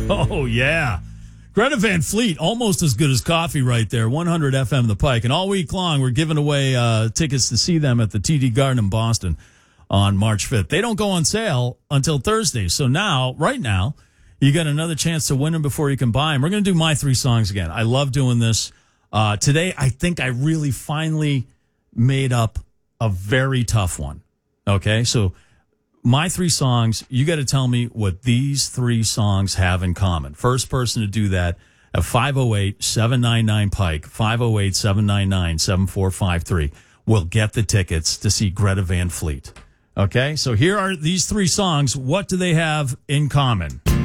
Oh, yeah. Greta Van Fleet, almost as good as coffee right there. 100 FM The Pike. And all week long, we're giving away tickets to see them at the TD Garden in Boston on March 5th. They don't go on sale until Thursday. So now, right now, you got another chance to win them before you can buy them. We're going to do my three songs again. I love doing this. Today, I think I really finally made up a very tough one. Okay, so my three songs, you got to tell me what these three songs have in common. First person to do that at 508-799-PIKE, 508-799-7453 will get the tickets to see Greta Van Fleet. Okay, so here are these three songs. What do they have in common?